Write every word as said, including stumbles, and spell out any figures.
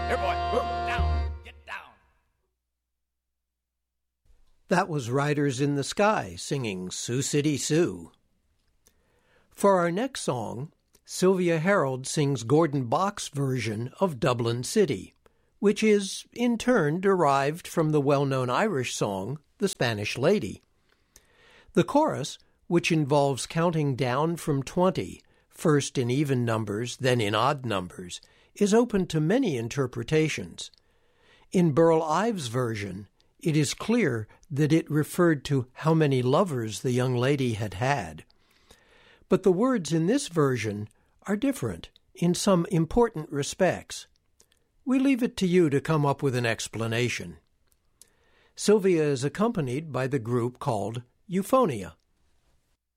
Here, boy. Move. Down. Get down. That was Riders in the Sky singing Sioux City Sue. For our next song, Sylvia Harold sings Gordon Bach's version of Dublin City, which is, in turn, derived from the well-known Irish song, The Spanish Lady. The chorus, which involves counting down from twenty, first in even numbers, then in odd numbers, is open to many interpretations. In Burl Ives' version, it is clear that it referred to how many lovers the young lady had had. But the words in this version are different in some important respects. We leave it to you to come up with an explanation. Sylvia is accompanied by the group called Euphonia.